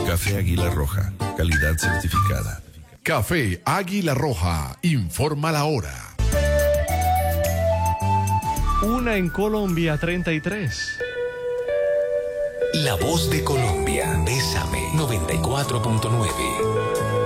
Café Águila Roja, calidad certificada. Café Águila Roja, informa la hora. 1 en Colombia, 33. La voz de Colombia, Bésame 94.9.